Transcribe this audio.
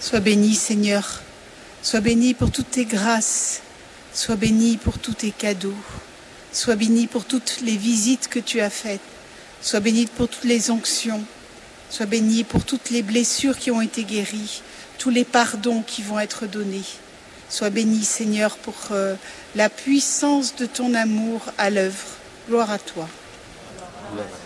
Sois béni, Seigneur. Sois béni pour toutes tes grâces. Sois béni pour tous tes cadeaux. Sois béni pour toutes les visites que tu as faites. Sois béni pour toutes les onctions. Sois béni pour toutes les blessures qui ont été guéries, tous les pardons qui vont être donnés. Sois béni, Seigneur, pour la puissance de ton amour à l'œuvre. Gloire à toi. Gloire à toi.